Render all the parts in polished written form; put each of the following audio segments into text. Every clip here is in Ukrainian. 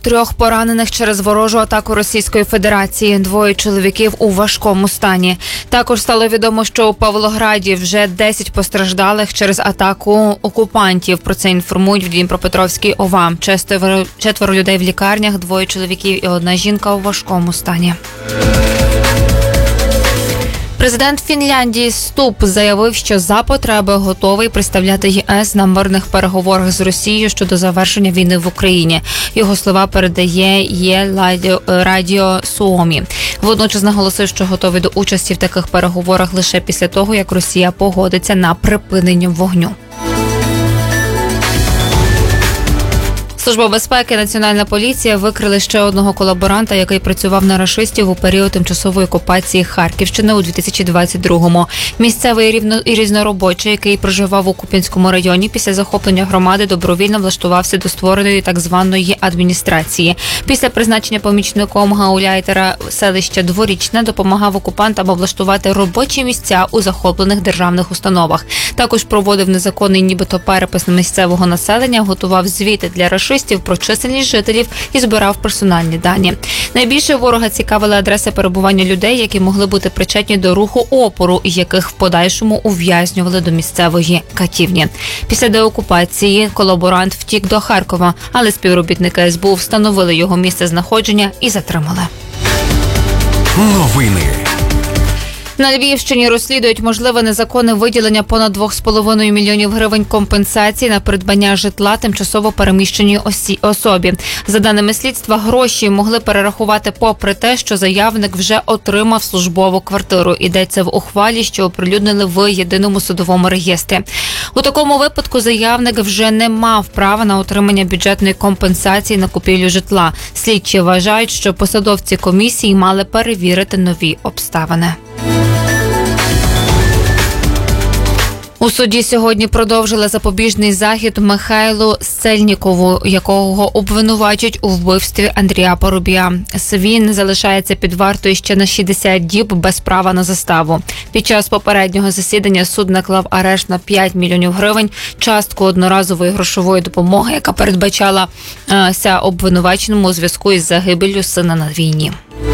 3 поранених через ворожу атаку Російської Федерації. 2 чоловіків у важкому стані. Також стало відомо, що у Павлограді вже 10 постраждалих через атаку окупантів. Про це інформують в Дніпропетровській ОВА. 4 людей в лікарнях, 2 чоловіків і 1 жінка у важкому стані. Президент Фінляндії Ступ заявив, що за потреби готовий представляти ЄС на мирних переговорах з Росією щодо завершення війни в Україні. Його слова передає Радіо Суомі. Водночас наголосив, що готовий до участі в таких переговорах лише після того, як Росія погодиться на припинення вогню. Служба безпеки і Національна поліція викрили ще одного колаборанта, який працював на рашистів у період тимчасової окупації Харківщини у 2022-му. Місцевий різноробочий, який проживав у Куп'янському районі, після захоплення громади добровільно влаштувався до створеної так званої адміністрації. Після призначення помічником гауляйтера селища Дворічне допомагав окупантам облаштувати робочі місця у захоплених державних установах. Також проводив незаконний нібито перепис місцевого населення, готував звіти для рашистів про чисельність жителів і збирав персональні дані. Найбільше ворога цікавили адреси перебування людей, які могли бути причетні до руху опору і яких в подальшому ув'язнювали до місцевої катівні. Після деокупації колаборант втік до Харкова, але співробітники СБУ встановили його місце знаходження і затримали. Новини. На Львівщині розслідують можливе незаконне виділення понад 2,5 мільйонів гривень компенсації на придбання житла тимчасово переміщеній особі. За даними слідства, гроші могли перерахувати попри те, що заявник вже отримав службову квартиру. Йдеться в ухвалі, що оприлюднили в єдиному судовому реєстрі. У такому випадку заявник вже не мав права на отримання бюджетної компенсації на купівлю житла. Слідчі вважають, що посадовці комісії мали перевірити нові обставини. У суді сьогодні продовжили запобіжний захід Михайлу Сельнікову, якого обвинувачують у вбивстві Андрія Парубія. Він залишається під вартою ще на 60 діб без права на заставу. Під час попереднього засідання суд наклав арешт на 5 мільйонів гривень, частку одноразової грошової допомоги, яка передбачалася обвинуваченому у зв'язку із загибеллю сина на війні.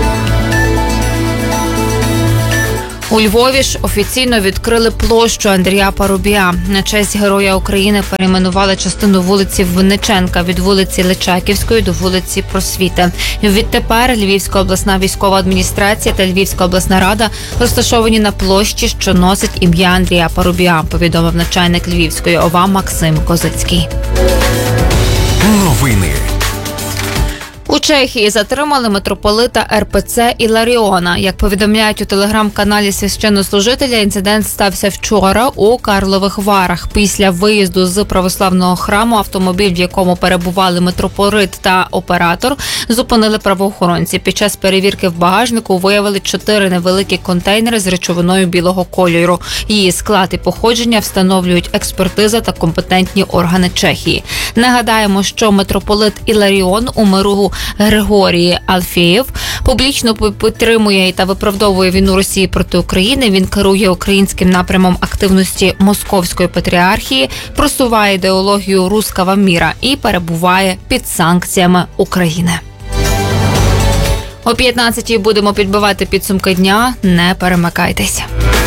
У Львові ж офіційно відкрили площу Андрія Парубія. На честь Героя України перейменували частину вулиці Винниченка від вулиці Личаківської до вулиці Просвіти. Відтепер Львівська обласна військова адміністрація та Львівська обласна рада розташовані на площі, що носить ім'я Андрія Парубія, повідомив начальник Львівської ОВА Максим Козицький. Новини. У Чехії затримали митрополита РПЦ Іларіона. Як повідомляють у телеграм-каналі священнослужителя, інцидент стався вчора у Карлових Варах. Після виїзду з православного храму автомобіль, в якому перебували митрополит та оператор, зупинили правоохоронці. Під час перевірки в багажнику виявили 4 невеликі контейнери з речовиною білого кольору. Її склад і походження встановлюють експертиза та компетентні органи Чехії. Нагадаємо, що митрополит Іларіон у миру Григорій Алфєєв публічно підтримує та виправдовує війну Росії проти України. Він керує українським напрямом активності Московської патріархії, просуває ідеологію «руского міра» і перебуває під санкціями України. О 15-й будемо підбивати підсумки дня. Не перемикайтеся.